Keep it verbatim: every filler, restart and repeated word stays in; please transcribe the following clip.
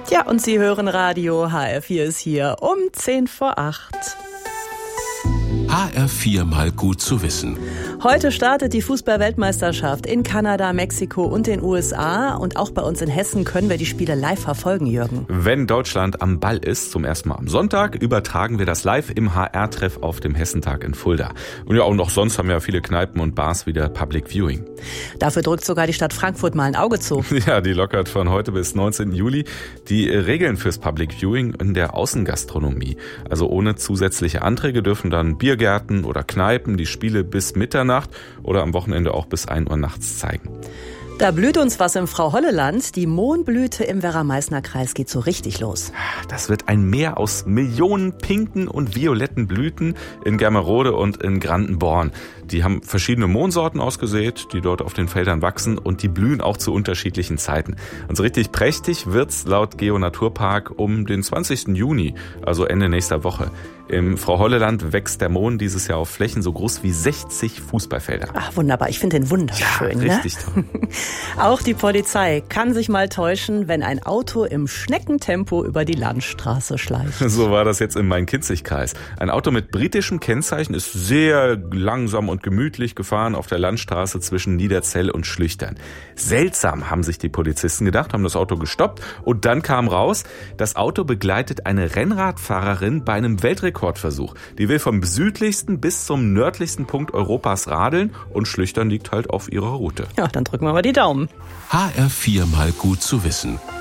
Ja, und Sie hören Radio. H R vier ist hier um zehn vor acht. H R vier mal gut zu wissen. Heute startet die Fußball-Weltmeisterschaft in Kanada, Mexiko und den U S A. Und auch bei uns in Hessen können wir die Spiele live verfolgen, Jürgen. Wenn Deutschland am Ball ist, zum ersten Mal am Sonntag, übertragen wir das live im H R-Treff auf dem Hessentag in Fulda. Und ja, auch noch sonst haben ja viele Kneipen und Bars wieder Public Viewing. Dafür drückt sogar die Stadt Frankfurt mal ein Auge zu. Ja, die lockert von heute bis neunzehnten Juli die Regeln fürs Public Viewing in der Außengastronomie. Also ohne zusätzliche Anträge dürfen dann Biergärten oder Kneipen die Spiele bis Mitternacht oder am Wochenende auch bis ein Uhr nachts zeigen. Da blüht uns was im Frau-Holle-Land. Die Mohnblüte im Werra-Meißner-Kreis geht so richtig los. Das wird ein Meer aus Millionen pinken und violetten Blüten in Germerode und in Grandenborn. Die haben verschiedene Mohnsorten ausgesät, die dort auf den Feldern wachsen, und die blühen auch zu unterschiedlichen Zeiten. Und so richtig prächtig wird's laut Geo-Naturpark um den zwanzigsten Juni, also Ende nächster Woche. Im Frau-Holle-Land wächst der Mohn dieses Jahr auf Flächen so groß wie sechzig Fußballfelder. Ach, wunderbar. Ich finde den wunderschön. Ja, richtig ne? toll. Auch die Polizei kann sich mal täuschen, wenn ein Auto im Schneckentempo über die Landstraße schleicht. So war das jetzt im Main-Kinzig-Kreis. Ein Auto mit britischem Kennzeichen ist sehr langsam und gemütlich gefahren auf der Landstraße zwischen Niederzell und Schlüchtern. Seltsam, haben sich die Polizisten gedacht, haben das Auto gestoppt und dann kam raus, das Auto begleitet eine Rennradfahrerin bei einem Weltrekordversuch. Die will vom südlichsten bis zum nördlichsten Punkt Europas radeln und Schlüchtern liegt halt auf ihrer Route. Ja, dann drücken wir mal die Daumen. H R vier mal gut zu wissen.